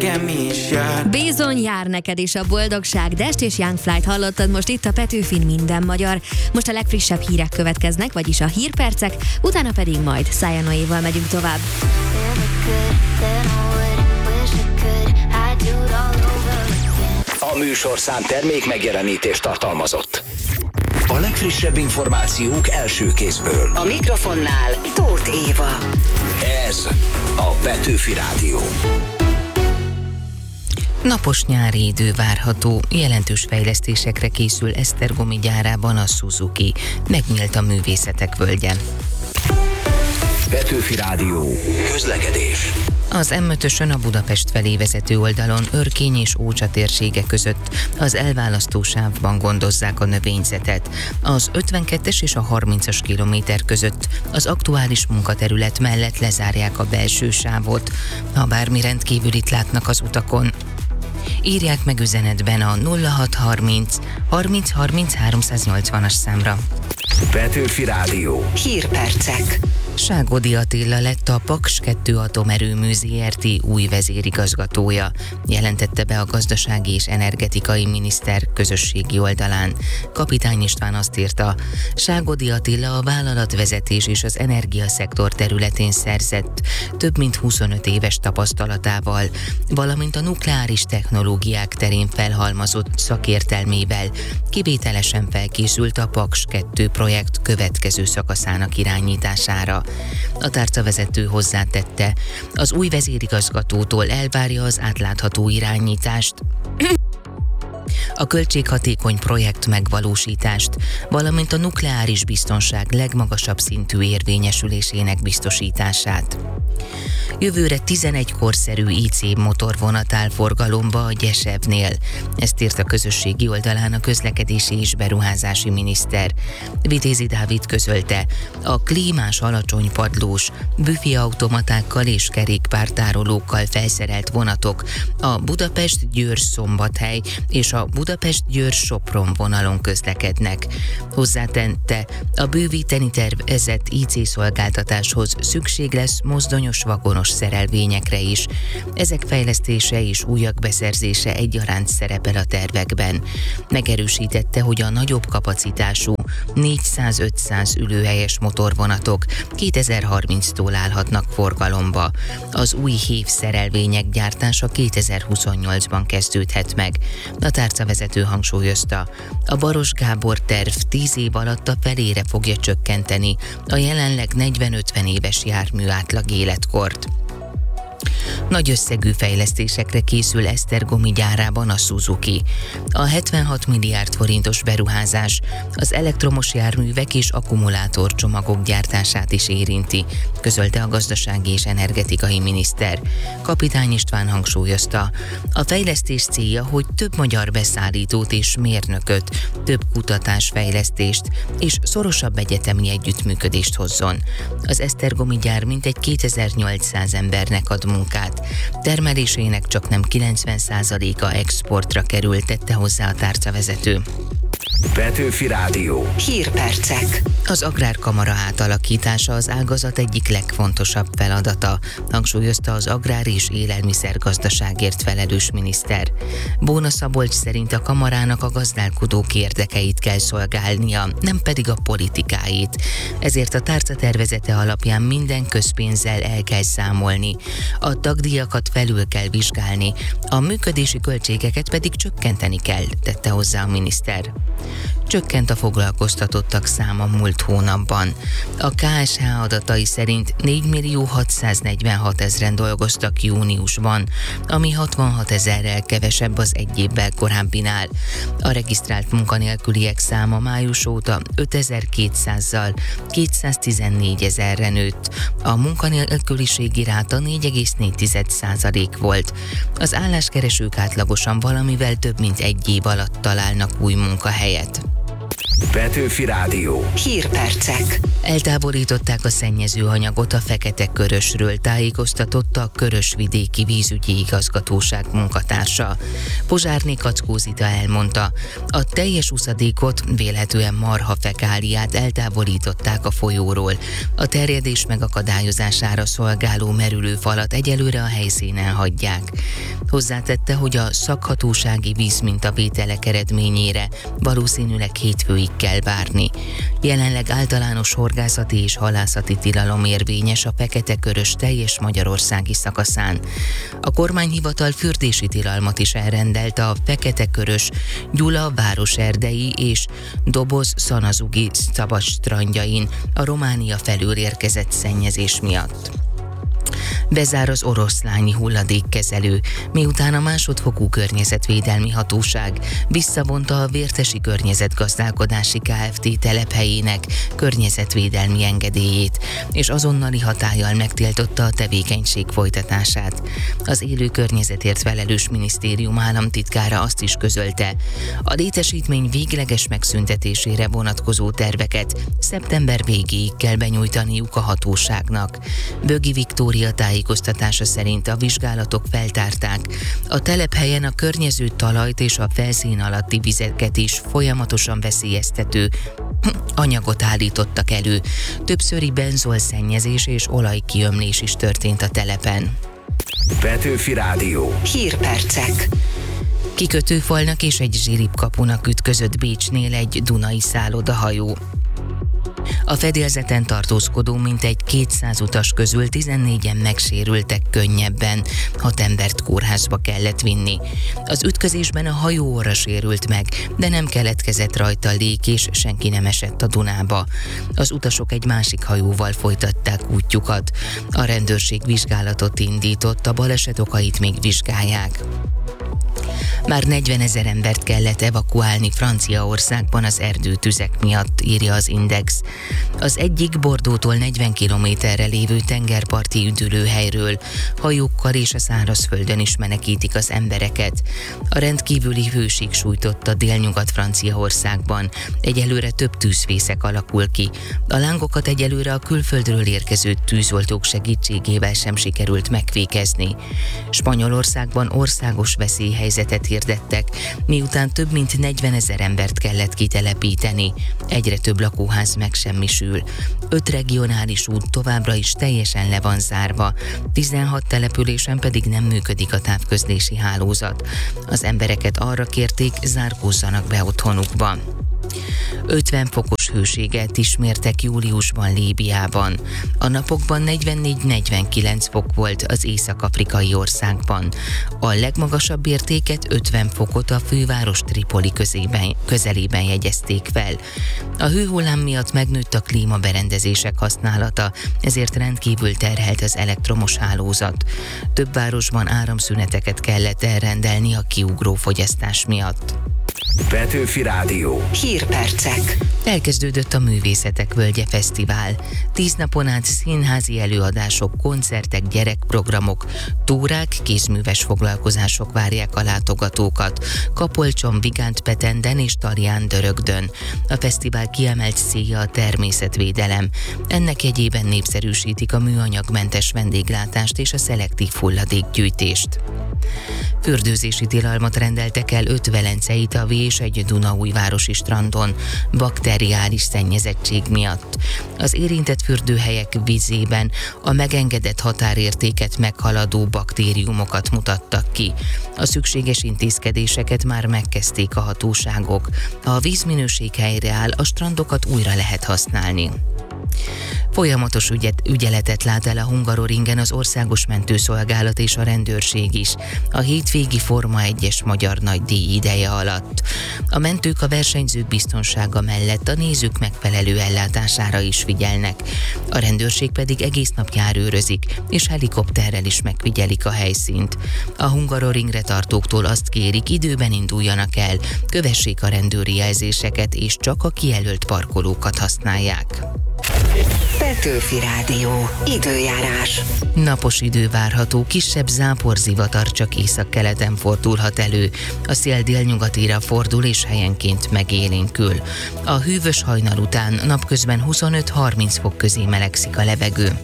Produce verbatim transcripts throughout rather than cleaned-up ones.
nekem is jár. Bizony jár neked is a boldogság. Dest és Young Flight hallottad most itt a Petőfin Minden Magyar. Most a legfrissebb hírek következnek, vagyis a hírpercek, utána pedig majd Szájanoéval megyünk tovább. A műsorszám termék megjelenítést tartalmazott. A legfrissebb információk első kézből. A mikrofonnál Tóth Éva. Ez a Petőfi Rádió. Napos nyári idő várható, jelentős fejlesztésekre készül Esztergomi gyárában a Suzuki. Megnyílt a művészetek völgye. Petőfi Rádió. Közlekedés. Az em ötösön a Budapest felé vezető oldalon Örkény és Ócsa térsége között az elválasztó sávban gondozzák a növényzetet. Az ötvenkettes és a harmincas kilométer között az aktuális munkaterület mellett lezárják a belső sávot. Ha bármi rendkívülit látnak az utakon, írják meg üzenetben a nulla hat harminc harminc harminc háromszáznyolcvanas számra. Petőfi Rádió. Hírpercek. Ságodi Attila lett a Paks kettő Atomerőmű zé er té új vezérigazgatója, jelentette be a gazdasági és energetikai miniszter közösségi oldalán. Kapitány István azt írta, Ságodi Attila a vállalatvezetés és az energiaszektor területén szerzett több mint huszonöt éves tapasztalatával, valamint a nukleáris technológiák terén felhalmozott szakértelmével kivételesen felkészült a Paks kettő projekt következő szakaszának irányítására. A tárcavezető hozzátette, az új vezérigazgatótól elvárja az átlátható irányítást, a költséghatékony projekt megvalósítást, valamint a nukleáris biztonság legmagasabb szintű érvényesülésének biztosítását. Jövőre tizenegy korszerű í cé motorvonat áll forgalomba a Gyesevnél. Ezt írt a közösségi oldalán a közlekedési és beruházási miniszter. Vitézi Dávid közölte, a klímás alacsony padlós, büféautomatákkal és kerékpártárolókkal felszerelt vonatok a Budapest-Győr-Szombathely és a Budapest-Győr-Sopron vonalon közlekednek. Hozzátette, a bővíteni tervezett í cé szolgáltatáshoz szükség lesz mozdonyos vagonos szerelvényekre is. Ezek fejlesztése és újak beszerzése egyaránt szerepel a tervekben. Megerősítette, hogy a nagyobb kapacitású négyszáz-ötszáz ülőhelyes motorvonatok kétezer-harminctól állhatnak forgalomba. Az új hév szerelvények gyártása kétezer-huszonnyolcban kezdődhet meg. A tárcavezető hangsúlyozta, a Baros Gábor terv tíz év alatt a felére fogja csökkenteni a jelenleg negyven-ötven éves jármű átlag életkort. Nagy összegű fejlesztésekre készül Esztergomi gyárában a Suzuki. A hetvenhat milliárd forintos beruházás az elektromos járművek és akkumulátorcsomagok gyártását is érinti, közölte a gazdasági és energetikai miniszter. Kapitány István hangsúlyozta, a fejlesztés célja, hogy több magyar beszállítót és mérnököt, több kutatásfejlesztést és szorosabb egyetemi együttműködést hozzon. Az esztergomi gyár mintegy kétezer-nyolcszáz embernek ad munkát. Termelésének csaknem kilencven százaléka exportra került, tette hozzá a tárcavezető. Petőfi Rádió. Hírpercek. Az Agrárkamara átalakítása az ágazat egyik legfontosabb feladata, hangsúlyozta az agrár- és élelmiszergazdaságért felelős miniszter. Bóna Szabolcs szerint a kamarának a gazdálkodók érdekeit kell szolgálnia, nem pedig a politikáit. Ezért a tárca tervezete alapján minden közpénzzel el kell számolni. A tagdíjakat felül kell vizsgálni, a működési költségeket pedig csökkenteni kell, tette hozzá a miniszter. Csökkent a foglalkoztatottak száma múlt hónapban. A ká es há adatai szerint négymillió hatszáznegyvenhat ezren dolgoztak júniusban, ami hatvanhat ezerrel kevesebb az egy évvel korábbinál. A regisztrált munkanélküliek száma május óta ötezer-kétszázzal kétszáztizennégy ezerre nőtt. A munkanélküliségi ráta négy egész négy százalék volt. Az álláskeresők átlagosan valamivel több mint egy év alatt találnak új munkahelyet. Petőfi Rádió. Hírpercek. Eltávolították a szennyező anyagot a Fekete Körösről, tájékoztatott a Körösvidéki Vízügyi Igazgatóság munkatársa. Pozsárné Kackó Zita elmondta, a teljes uszadékot, vélhetően marhafekáliát eltávolították a folyóról. A terjedés megakadályozására szolgáló merülőfalat egyelőre a helyszínen hagyják. Hozzátette, hogy a szakhatósági vízmintavételek eredményére valószínűleg hétfőig kell várni. Jelenleg általános horgászati és halászati tilalom érvényes a Fekete-Körös teljes magyarországi szakaszán. A kormányhivatal fürdési tilalmat is elrendelt a Fekete-Körös, Gyula városerdei és Doboz-Szanazugi szabad strandjain a Románia felől érkezett szennyezés miatt. Bezár az oroszlányi hulladékkezelő, miután a másodfokú környezetvédelmi hatóság visszavonta a Vértesi Környezetgazdálkodási Kft. Telephelyének környezetvédelmi engedélyét, és azonnali hatállyal megtiltotta a tevékenység folytatását. Az élő környezetért felelős minisztérium államtitkára azt is közölte, a létesítmény végleges megszüntetésére vonatkozó terveket szeptember végéig kell benyújtaniuk a hatóságnak. Bögi Viktória tájékoztatása szerint a vizsgálatok feltárták, a telephelyen a környező talajt és a felszín alatti vizeket is folyamatosan veszélyeztető anyagot állítottak elő. Többszöri benzolszennyezés és olajkiömlés is történt a telepen. Petőfi Rádió. Hírpercek. Kikötőfalnak és egy zsiripkapunak ütközött Bécsnél egy dunai szállodahajó. A fedélzeten tartózkodó mintegy kétszáz utas közül tizennégyen megsérültek könnyebben, hat embert kórházba kellett vinni. Az ütközésben a hajó orra sérült meg, de nem keletkezett rajta lék és senki nem esett a Dunába. Az utasok egy másik hajóval folytatták útjukat. A rendőrség vizsgálatot indított, a baleset okait még vizsgálják. Már negyvenezer embert kellett evakuálni Franciaországban az erdőtüzek miatt, írja az Index. Az egyik Bordeauxtól negyven kilométerre lévő tengerparti üdülőhelyről hajókkal és a szárazföldön is menekítik az embereket. A rendkívüli hőség sújtotta délnyugat Franciaországban. Egyelőre több tűzfészek alakul ki. A lángokat egyelőre a külföldről érkező tűzoltók segítségével sem sikerült megfékezni. Spanyolországban országos veszélyhelyzetet hirdettek, miután több mint negyvenezer embert kellett kitelepíteni. Egyre több lakóház megsemmisül. Öt regionális út továbbra is teljesen le van zárva, tizenhat településen pedig nem működik a távközlési hálózat. Az embereket arra kérték, zárkózzanak be otthonukba. ötven fokos hőséget ismertek júliusban Líbiában. A napokban negyvennégy-negyvenkilenc fok volt az észak-afrikai országban. A legmagasabb értéket ötven fokot a főváros Tripoli közében, közelében jegyezték fel. A hőhullám miatt megnőtt a klímaberendezések használata, ezért rendkívül terhelt az elektromos hálózat. Több városban áramszüneteket kellett elrendelni a kiugró fogyasztás miatt. Petőfi Rádió. Hírpercek. Elkezdődött a Művészetek Völgye Fesztivál. Tíz napon át színházi előadások, koncertek, gyerekprogramok, túrák, kézműves foglalkozások várják a látogatókat. Kapolcson, Vigánt-Petenden és Talján-Dörögdön. A fesztivál kiemelt célja a természetvédelem. Ennek jegyében népszerűsítik a műanyagmentes vendéglátást és a szelektív hulladékgyűjtést. Fürdőzési tilalmat rendeltek el öt velenceit a és egy dunaújvárosi strandon bakteriális szennyezettség miatt. Az érintett fürdőhelyek vízében a megengedett határértéket meghaladó baktériumokat mutattak ki. A szükséges intézkedéseket már megkezdték a hatóságok. Ha a vízminőség helyreáll, a strandokat újra lehet használni. Folyamatos ügyet, ügyeletet lát el a Hungaroringen az Országos Mentőszolgálat és a rendőrség is a hétvégi Forma egyes magyar nagydíj ideje alatt. A mentők a versenyzők biztonsága mellett a nézők megfelelő ellátására is figyelnek. A rendőrség pedig egész nap járőrözik, és helikopterrel is megfigyelik a helyszínt. A Hungaroringre tartóktól azt kérik, időben induljanak el, kövessék a rendőri jelzéseket, és csak a kijelölt parkolókat használják. Petőfi Rádió. Időjárás. Napos idő várható, kisebb záporzivatar csak északkeleten fordulhat elő. A szél délnyugatira fordul és helyenként megélénkül. A hűvös hajnal után napközben huszonöt-harminc fok közé melegszik a levegő.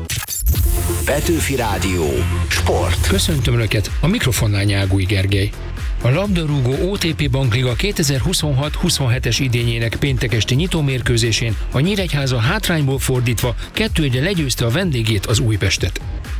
Petőfi Rádió. Sport. Köszöntöm Önöket, a mikrofonnál Nyágúj Gergely. A labdarúgó o té pé Bankliga kétezer-huszonhat huszonhetes idényének péntek esti nyitómérkőzésén a Nyíregyháza hátrányból fordítva kettő egyre legyőzte a vendégét, az Újpestet.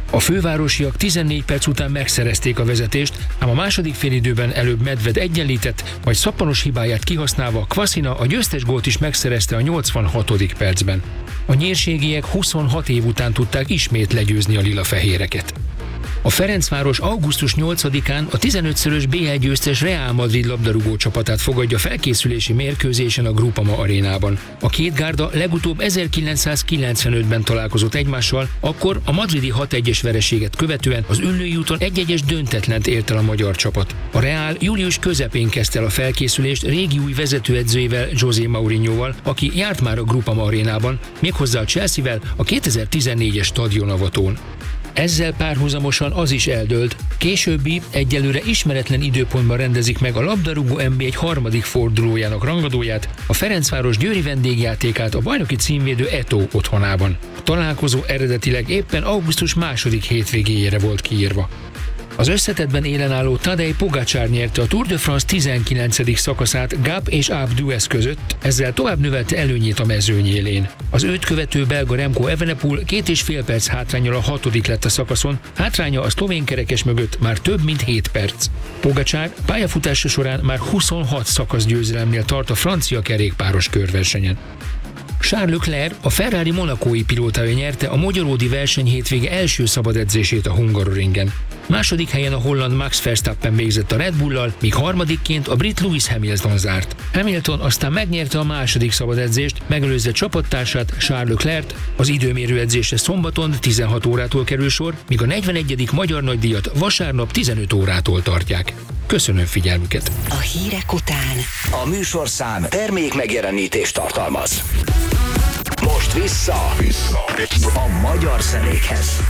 A fővárosiak tizennégy perc után megszerezték a vezetést, ám a második félidőben előbb Medved egyenlített, majd szappanos hibáját kihasználva Kvasina a győztes gólt is megszerezte a nyolcvanhatodik percben. A nyírségiek huszonhat év után tudták ismét legyőzni a lila-fehéreket. A Ferencváros augusztus nyolcadikán a tizenötszörös bé el győztes Real Madrid labdarúgó csapatát fogadja felkészülési mérkőzésen a Groupama arénában. A két gárda legutóbb ezerkilencszázkilencvenötben találkozott egymással, akkor a madridi hat egyes vereséget követően az Üllői úton egy egyes döntetlent ért el a magyar csapat. A Real július közepén kezdte el a felkészülést régi új vezetőedzőjével, José Mourinhoval, aki járt már a Groupama arénában, méghozzá a Chelsea-vel a kétezer-tizennégyes stadionavatón. Ezzel párhuzamosan az is eldőlt, későbbi, egyelőre ismeretlen időpontban rendezik meg a labdarúgó en bé egy harmadik fordulójának rangadóját, a Ferencváros győri vendégjátékát a bajnoki címvédő Eto'o otthonában. A találkozó eredetileg éppen augusztus második hétvégéjére volt kiírva. Az összetettben élen álló Tadej Pogačar nyerte a Tour de France tizenkilencedik szakaszát Gap és Alpe d'Huez között, ezzel tovább növelte előnyét a mezőny élén. Az őt követő belga Remco Evenepoel két és fél perc hátránnyal a hatodik lett a szakaszon, hátránya a szlovén kerekes mögött már több mint hét perc. Pogačar pályafutása során már huszonhat szakaszgyőzelemnél tart a francia kerékpáros körversenyen. Charles Leclerc, a Ferrari monakói pilótája nyerte a magyaródi verseny hétvége első szabad edzését a Hungaroringen. Második helyen a holland Max Verstappen végzett a Red Bull-lal, míg harmadikként a brit Lewis Hamilton zárt. Hamilton aztán megnyerte a második szabad edzést, megelőzve csapattársát, Charles Leclerc. Az időmérő edzésre szombaton tizenhat órától kerül sor, míg a negyvenegyedik magyar nagydíjat vasárnap tizenöt órától tartják. Köszönöm figyelmüket! A hírek után A műsorszám termék megjelenítést tartalmaz. Most vissza, vissza. a magyar zenékhez.